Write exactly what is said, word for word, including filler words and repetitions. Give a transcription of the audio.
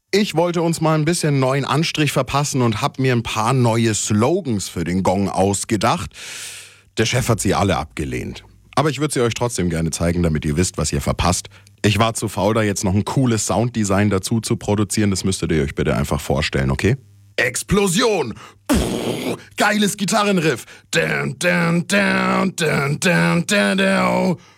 Ich wollte uns mal ein bisschen neuen Anstrich verpassen und hab mir ein paar neue Slogans für den Gong ausgedacht. Der Chef hat sie alle abgelehnt. Aber ich würde sie euch trotzdem gerne zeigen, damit ihr wisst, was ihr verpasst. Ich war zu faul, da jetzt noch ein cooles Sounddesign dazu zu produzieren. Das müsstet ihr euch bitte einfach vorstellen, okay? Explosion! Pff, geiles Gitarrenriff! Dun, dun, dun, dun, dun, dun, dun.